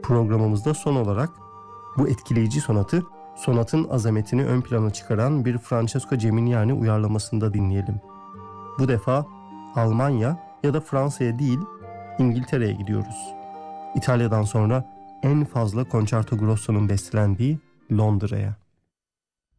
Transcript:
Programımızda son olarak bu etkileyici sonatın azametini ön plana çıkaran bir Francesco Geminiani uyarlamasında dinleyelim. Bu defa Almanya ya da Fransa'ya değil, İngiltere'ye gidiyoruz. İtalya'dan sonra en fazla Concerto Grosso'nun bestelendiği Londra'ya.